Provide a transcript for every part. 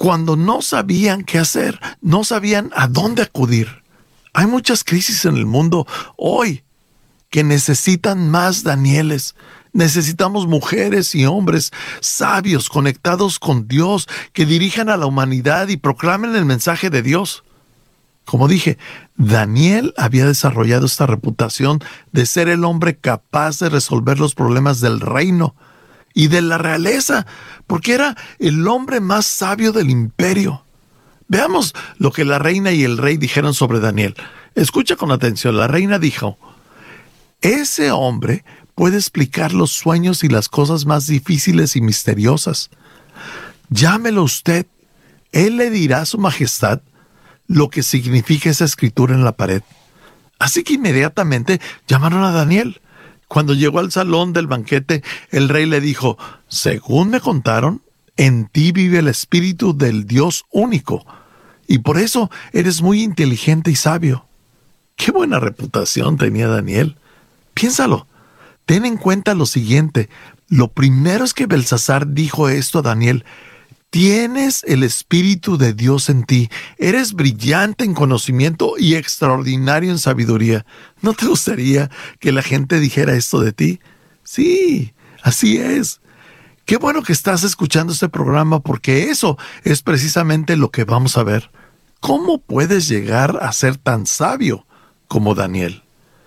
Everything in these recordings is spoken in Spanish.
cuando no sabían qué hacer, no sabían a dónde acudir. Hay muchas crisis en el mundo hoy que necesitan más Danieles. Necesitamos mujeres y hombres sabios, conectados con Dios, que dirijan a la humanidad y proclamen el mensaje de Dios. Como dije, Daniel había desarrollado esta reputación de ser el hombre capaz de resolver los problemas del reino y de la realeza, porque era el hombre más sabio del imperio. Veamos lo que la reina y el rey dijeron sobre Daniel. Escucha con atención. La reina dijo: ese hombre puede explicar los sueños y las cosas más difíciles y misteriosas. Llámelo usted. Él le dirá a su majestad lo que significa esa escritura en la pared. Así que inmediatamente llamaron a Daniel. Cuando llegó al salón del banquete, el rey le dijo: según me contaron, en ti vive el espíritu del Dios único, y por eso eres muy inteligente y sabio. Qué buena reputación tenía Daniel. Piénsalo. Ten en cuenta lo siguiente. Lo primero es que Belsasar dijo esto a Daniel: tienes el Espíritu de Dios en ti. Eres brillante en conocimiento y extraordinario en sabiduría. ¿No te gustaría que la gente dijera esto de ti? Sí, así es. Qué bueno que estás escuchando este programa, porque eso es precisamente lo que vamos a ver. ¿Cómo puedes llegar a ser tan sabio como Daniel?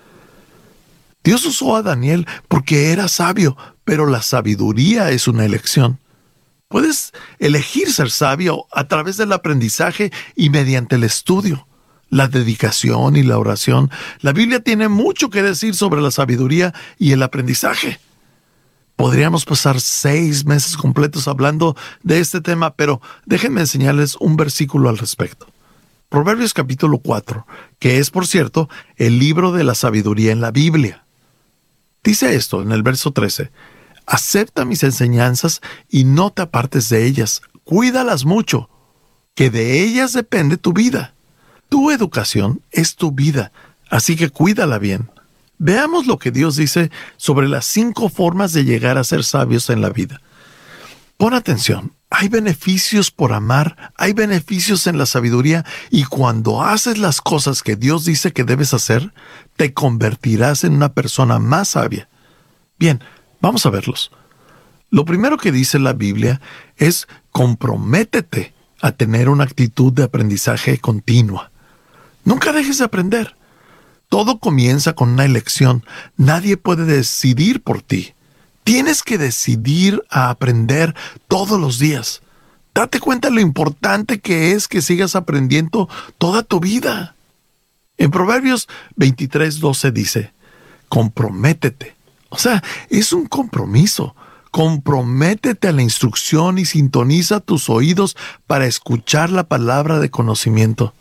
Dios usó a Daniel porque era sabio, pero la sabiduría es una elección. Puedes elegir ser sabio a través del aprendizaje y mediante el estudio, la dedicación y la oración. La Biblia tiene mucho que decir sobre la sabiduría y el aprendizaje. Podríamos pasar 6 meses completos hablando de este tema, pero déjenme enseñarles un versículo al respecto. Proverbios capítulo 4, que es, por cierto, el libro de la sabiduría en la Biblia. Dice esto en el verso 13: acepta mis enseñanzas y no te apartes de ellas. Cuídalas mucho, que de ellas depende tu vida. Tu educación es tu vida, así que cuídala bien. Veamos lo que Dios dice sobre las 5 formas de llegar a ser sabios en la vida. Pon atención. Hay beneficios por amar, hay beneficios en la sabiduría, y cuando haces las cosas que Dios dice que debes hacer, te convertirás en una persona más sabia. Bien, vamos a verlos. Lo primero que dice la Biblia es: comprométete a tener una actitud de aprendizaje continua. Nunca dejes de aprender. Todo comienza con una elección. Nadie puede decidir por ti. Tienes que decidir a aprender todos los días. Date cuenta lo importante que es que sigas aprendiendo toda tu vida. En Proverbios 23:12 dice: comprométete. O sea, es un compromiso. Comprométete a la instrucción y sintoniza tus oídos para escuchar la palabra de conocimiento.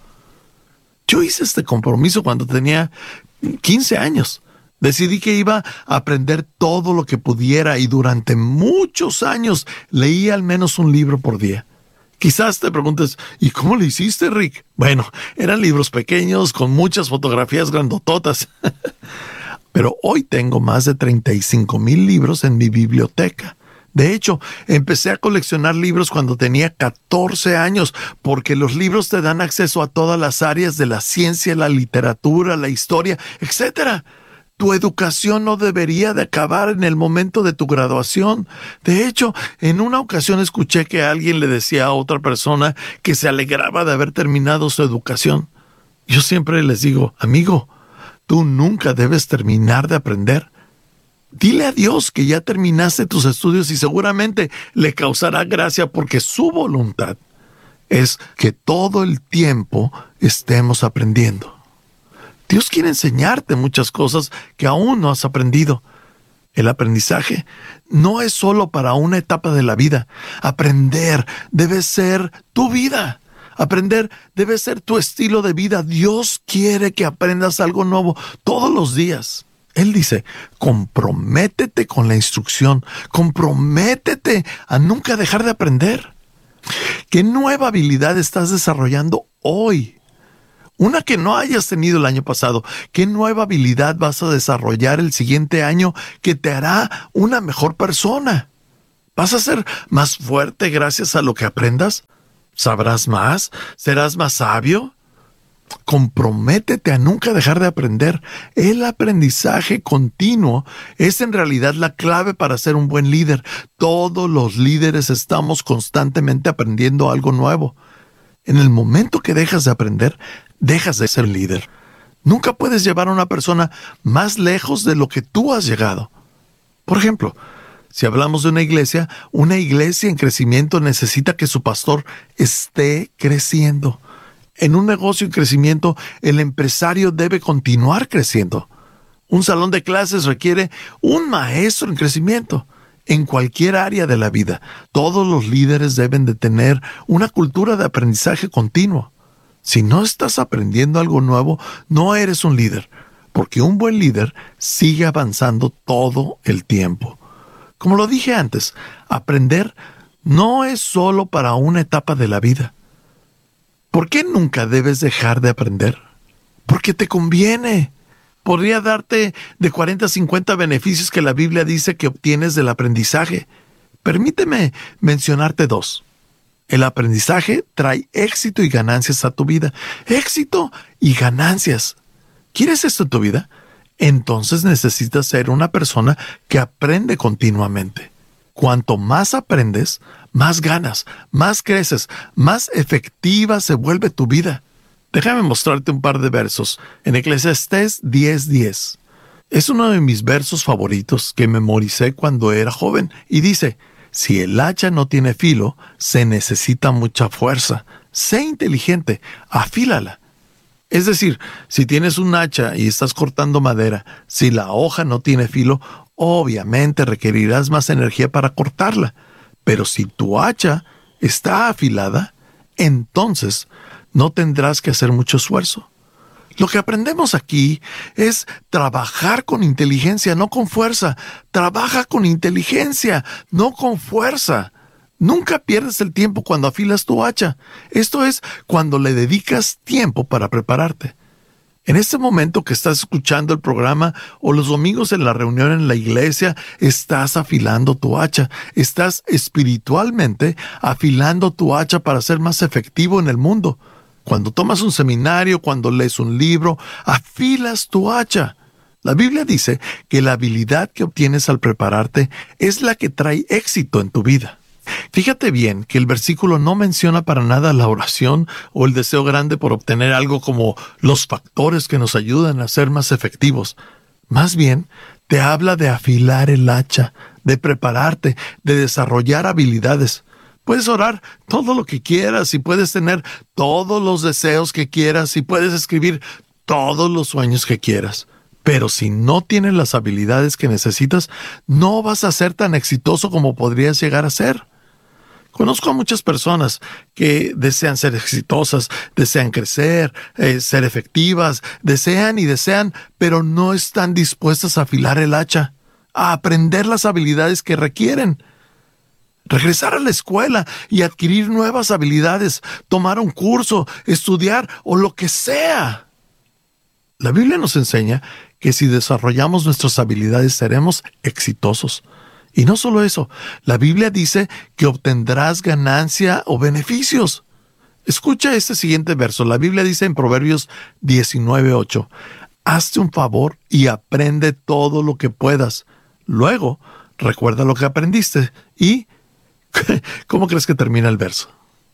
Yo hice este compromiso cuando tenía 15 años. Decidí que iba a aprender todo lo que pudiera y durante muchos años leí al menos un libro por día. Quizás te preguntes: ¿y cómo lo hiciste, Rick? Bueno, eran libros pequeños con muchas fotografías grandototas. Pero hoy tengo más de 35,000 libros en mi biblioteca. De hecho, empecé a coleccionar libros cuando tenía 14 años, porque los libros te dan acceso a todas las áreas de la ciencia, la literatura, la historia, etc. Tu educación no debería de acabar en el momento de tu graduación. De hecho, en una ocasión escuché que alguien le decía a otra persona que se alegraba de haber terminado su educación. Yo siempre les digo: amigo, tú nunca debes terminar de aprender. Dile a Dios que ya terminaste tus estudios y seguramente le causará gracia, porque su voluntad es que todo el tiempo estemos aprendiendo. Dios quiere enseñarte muchas cosas que aún no has aprendido. El aprendizaje no es solo para una etapa de la vida. Aprender debe ser tu vida. Aprender debe ser tu estilo de vida. Dios quiere que aprendas algo nuevo todos los días. Él dice: comprométete con la instrucción. Comprométete a nunca dejar de aprender. ¿Qué nueva habilidad estás desarrollando hoy? Una que no hayas tenido el año pasado. ¿Qué nueva habilidad vas a desarrollar el siguiente año que te hará una mejor persona? ¿Vas a ser más fuerte gracias a lo que aprendas? ¿Sabrás más? ¿Serás más sabio? Comprométete a nunca dejar de aprender. El aprendizaje continuo es en realidad la clave para ser un buen líder. Todos los líderes estamos constantemente aprendiendo algo nuevo. En el momento que dejas de aprender, dejas de ser líder. Nunca puedes llevar a una persona más lejos de lo que tú has llegado. Por ejemplo, si hablamos de una iglesia en crecimiento necesita que su pastor esté creciendo. En un negocio en crecimiento, el empresario debe continuar creciendo. Un salón de clases requiere un maestro en crecimiento. En cualquier área de la vida, todos los líderes deben de tener una cultura de aprendizaje continuo. Si no estás aprendiendo algo nuevo, no eres un líder, porque un buen líder sigue avanzando todo el tiempo. Como lo dije antes, aprender no es solo para una etapa de la vida. ¿Por qué nunca debes dejar de aprender? Porque te conviene. Podría darte de 40 a 50 beneficios que la Biblia dice que obtienes del aprendizaje. Permíteme mencionarte 2. El aprendizaje trae éxito y ganancias a tu vida. Éxito y ganancias. ¿Quieres esto en tu vida? Entonces necesitas ser una persona que aprende continuamente. Cuanto más aprendes, más ganas, más creces, más efectiva se vuelve tu vida. Déjame mostrarte un par de versos en Eclesiastés 10:10. Es uno de mis versos favoritos que memoricé cuando era joven y dice: si el hacha no tiene filo, se necesita mucha fuerza. Sé inteligente, afílala. Es decir, si tienes un hacha y estás cortando madera, si la hoja no tiene filo, obviamente requerirás más energía para cortarla. Pero si tu hacha está afilada, entonces no tendrás que hacer mucho esfuerzo. Lo que aprendemos aquí es trabajar con inteligencia, no con fuerza. Trabaja con inteligencia, no con fuerza. Nunca pierdes el tiempo cuando afilas tu hacha. Esto es cuando le dedicas tiempo para prepararte. En este momento que estás escuchando el programa o los domingos en la reunión en la iglesia, estás afilando tu hacha. Estás espiritualmente afilando tu hacha para ser más efectivo en el mundo. Cuando tomas un seminario, cuando lees un libro, afilas tu hacha. La Biblia dice que la habilidad que obtienes al prepararte es la que trae éxito en tu vida. Fíjate bien que el versículo no menciona para nada la oración o el deseo grande por obtener algo como los factores que nos ayudan a ser más efectivos. Más bien, te habla de afilar el hacha, de prepararte, de desarrollar habilidades. Puedes orar todo lo que quieras y puedes tener todos los deseos que quieras y puedes escribir todos los sueños que quieras. Pero si no tienes las habilidades que necesitas, no vas a ser tan exitoso como podrías llegar a ser. Conozco a muchas personas que desean ser exitosas, desean crecer, ser efectivas, desean, pero no están dispuestas a afilar el hacha, a aprender las habilidades que requieren. Regresar a la escuela y adquirir nuevas habilidades, tomar un curso, estudiar o lo que sea. La Biblia nos enseña que si desarrollamos nuestras habilidades seremos exitosos. Y no solo eso, la Biblia dice que obtendrás ganancia o beneficios. Escucha este siguiente verso. La Biblia dice en Proverbios 19:8, hazte un favor y aprende todo lo que puedas. Luego, recuerda lo que aprendiste y ¿cómo crees que termina el verso?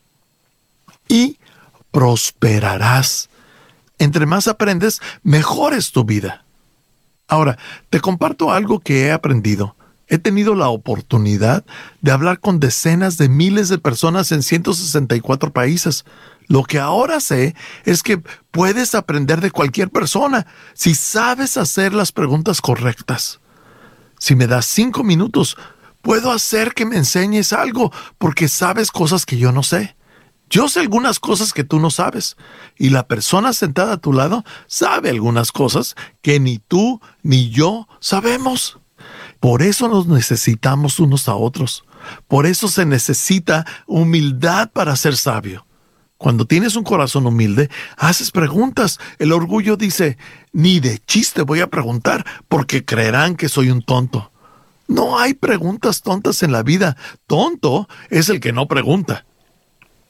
Y prosperarás. Entre más aprendes, mejor es tu vida. Ahora, te comparto algo que he aprendido. He tenido la oportunidad de hablar con decenas de miles de personas en 164 países. Lo que ahora sé es que puedes aprender de cualquier persona si sabes hacer las preguntas correctas. Si me das 5 minutos, puedo hacer que me enseñes algo porque sabes cosas que yo no sé. Yo sé algunas cosas que tú no sabes y la persona sentada a tu lado sabe algunas cosas que ni tú ni yo sabemos. Por eso nos necesitamos unos a otros. Por eso se necesita humildad para ser sabio. Cuando tienes un corazón humilde, haces preguntas. El orgullo dice, ni de chiste voy a preguntar porque creerán que soy un tonto. No hay preguntas tontas en la vida. Tonto es el que no pregunta.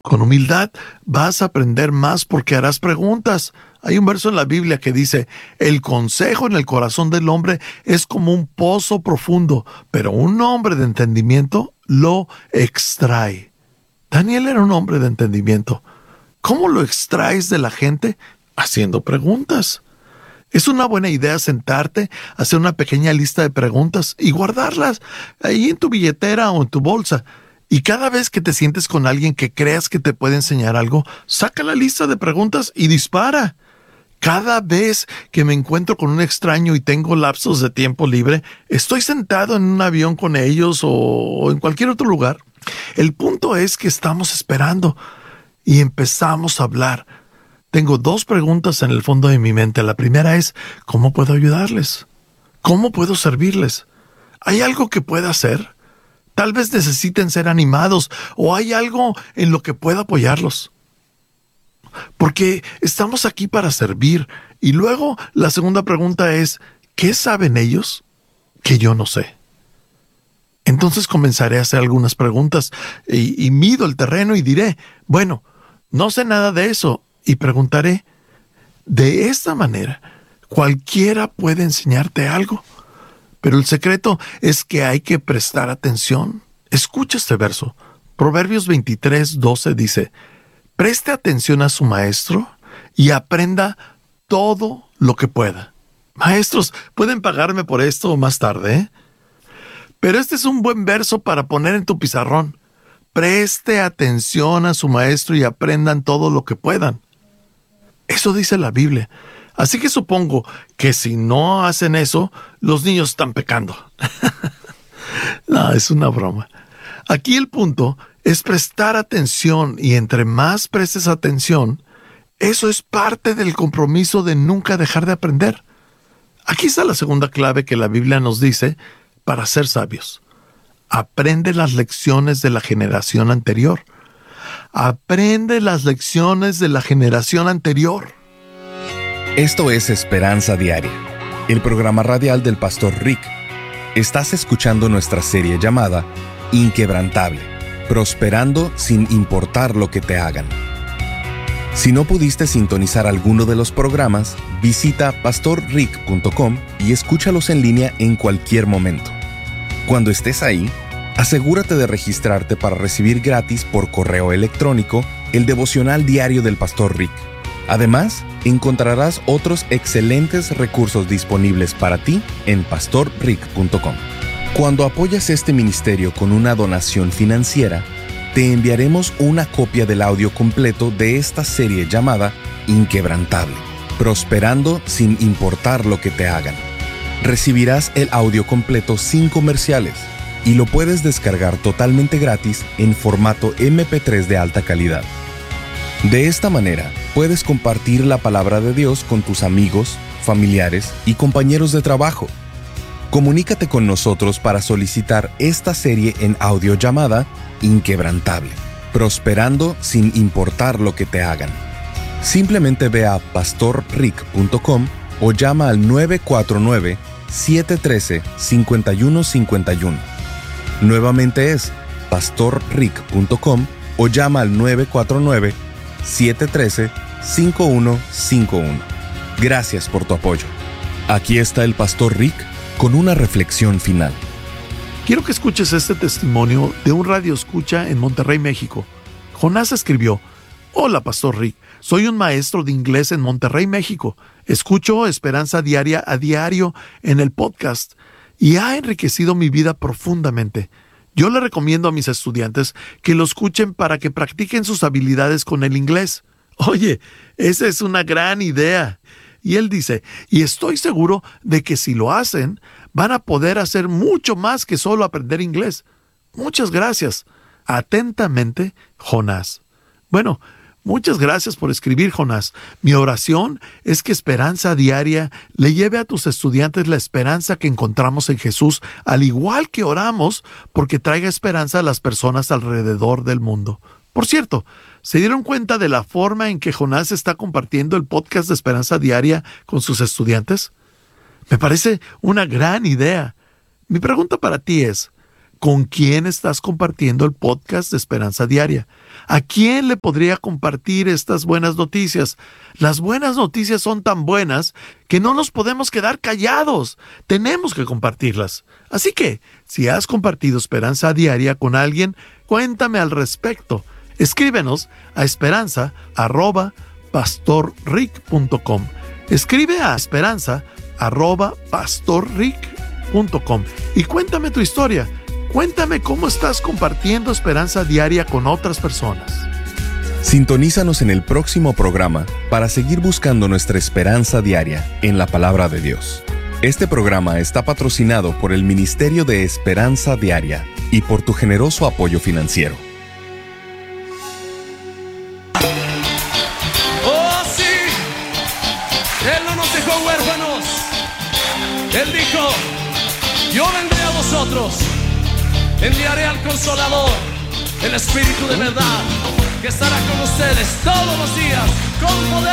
Con humildad vas a aprender más porque harás preguntas. Hay un verso en la Biblia que dice, el consejo en el corazón del hombre es como un pozo profundo, pero un hombre de entendimiento lo extrae. Daniel era un hombre de entendimiento. ¿Cómo lo extraes de la gente? Haciendo preguntas. Es una buena idea sentarte, hacer una pequeña lista de preguntas y guardarlas ahí en tu billetera o en tu bolsa. Y cada vez que te sientes con alguien que creas que te puede enseñar algo, saca la lista de preguntas y dispara. Cada vez que me encuentro con un extraño y tengo lapsos de tiempo libre, estoy sentado en un avión con ellos o en cualquier otro lugar. El punto es que estamos esperando y empezamos a hablar. Tengo 2 preguntas en el fondo de mi mente. La primera es, ¿cómo puedo ayudarles? ¿Cómo puedo servirles? ¿Hay algo que pueda hacer? Tal vez necesiten ser animados o hay algo en lo que pueda apoyarlos. Porque estamos aquí para servir. Y luego la segunda pregunta es, ¿qué saben ellos que yo no sé? Entonces comenzaré a hacer algunas preguntas y mido el terreno y diré, bueno, no sé nada de eso. Y preguntaré, de esta manera, cualquiera puede enseñarte algo. Pero el secreto es que hay que prestar atención. Escucha este verso. Proverbios 23:12 dice, preste atención a su maestro y aprenda todo lo que pueda. Maestros, pueden pagarme por esto más tarde, ¿eh? Pero este es un buen verso para poner en tu pizarrón. Preste atención a su maestro y aprendan todo lo que puedan. Eso dice la Biblia. Así que supongo que si no hacen eso, los niños están pecando. No, es una broma. Aquí el punto es prestar atención y entre más prestes atención, eso es parte del compromiso de nunca dejar de aprender. Aquí está la segunda clave que la Biblia nos dice para ser sabios. Aprende las lecciones de la generación anterior. Aprende las lecciones de la generación anterior. Esto es Esperanza Diaria, el programa radial del pastor Rick. Estás escuchando nuestra serie llamada Inquebrantable, prosperando sin importar lo que te hagan. Si no pudiste sintonizar alguno de los programas, visita pastorrick.com y escúchalos en línea en cualquier momento. Cuando estés ahí, asegúrate de registrarte para recibir gratis por correo electrónico el devocional diario del pastor Rick. Además, encontrarás otros excelentes recursos disponibles para ti en pastorrick.com. Cuando apoyas este ministerio con una donación financiera, te enviaremos una copia del audio completo de esta serie llamada Inquebrantable, prosperando sin importar lo que te hagan. Recibirás el audio completo sin comerciales y lo puedes descargar totalmente gratis en formato MP3 de alta calidad. De esta manera, puedes compartir la palabra de Dios con tus amigos, familiares y compañeros de trabajo. Comunícate con nosotros para solicitar esta serie en audio llamada Inquebrantable, prosperando sin importar lo que te hagan. Simplemente ve a pastorrick.com o llama al 949-713-5151. Nuevamente es pastorrick.com o llama al 949-713-5151. Gracias por tu apoyo. Aquí está el pastor Rick con una reflexión final. Quiero que escuches este testimonio de un radioescucha en Monterrey, México. Jonás escribió: Hola, Pastor Rick. Soy un maestro de inglés en Monterrey, México. Escucho Esperanza Diaria a diario en el podcast y ha enriquecido mi vida profundamente. Yo le recomiendo a mis estudiantes que lo escuchen para que practiquen sus habilidades con el inglés. Oye, esa es una gran idea. Y él dice, y estoy seguro de que si lo hacen, van a poder hacer mucho más que solo aprender inglés. Muchas gracias. Atentamente, Jonás. Bueno, muchas gracias por escribir, Jonás. Mi oración es que Esperanza Diaria le lleve a tus estudiantes la esperanza que encontramos en Jesús, al igual que oramos porque traiga esperanza a las personas alrededor del mundo. Por cierto, ¿se dieron cuenta de la forma en que Jonás está compartiendo el podcast de Esperanza Diaria con sus estudiantes? Me parece una gran idea. Mi pregunta para ti es, ¿Con quién estás compartiendo el podcast de Esperanza Diaria? ¿A quién le podría compartir estas buenas noticias? Las buenas noticias son tan buenas que no nos podemos quedar callados. Tenemos que compartirlas. Así que, si has compartido Esperanza Diaria con alguien, cuéntame al respecto. Escríbenos a esperanza@pastorrick.com. Escribe a esperanza@pastorrick.com y cuéntame tu historia. Cuéntame cómo estás compartiendo Esperanza Diaria con otras personas. Sintonízanos en el próximo programa para seguir buscando nuestra esperanza diaria en la palabra de Dios. Este programa está patrocinado por el Ministerio de Esperanza Diaria y por tu generoso apoyo financiero. ¡Oh, sí! Él no nos dejó huérfanos. Él dijo: yo vendré a vosotros. Enviaré al Consolador, el Espíritu de verdad, que estará con ustedes todos los días, con poder.